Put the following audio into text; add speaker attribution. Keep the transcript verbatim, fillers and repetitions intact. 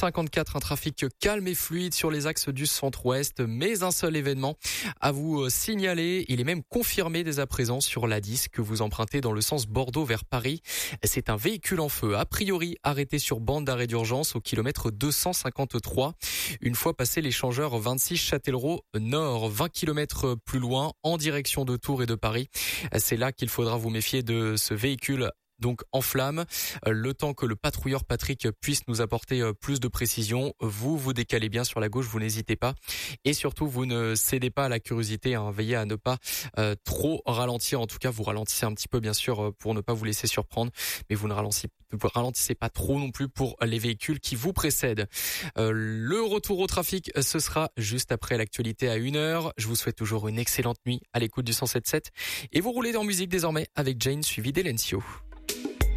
Speaker 1: cinquante-quatre, un trafic calme et fluide sur les axes du centre-ouest, mais un seul événement à vous signaler. Il est même confirmé dès à présent sur l'A dix que vous empruntez dans le sens Bordeaux vers Paris. C'est un véhicule en feu, a priori arrêté sur bande d'arrêt d'urgence au kilomètre deux cent cinquante-trois. Une fois passé l'échangeur vingt-six Châtellerault Nord, vingt kilomètres plus loin, en direction de Tours et de Paris. C'est là qu'il faudra vous méfier de ce véhicule donc en flamme. Le temps que le patrouilleur Patrick puisse nous apporter plus de précision, vous vous décalez bien sur la gauche, vous n'hésitez pas. Et surtout, vous ne cédez pas à la curiosité, hein. Veillez à ne pas euh, trop ralentir. En tout cas, vous ralentissez un petit peu, bien sûr, pour ne pas vous laisser surprendre. Mais vous ne ralentissez, vous ralentissez pas trop non plus pour les véhicules qui vous précèdent. Euh, le retour au trafic, ce sera juste après l'actualité à une heure. Je vous souhaite toujours une excellente nuit à l'écoute du cent sept sept. Et vous roulez en musique désormais avec Jane, suivi d'Elencio.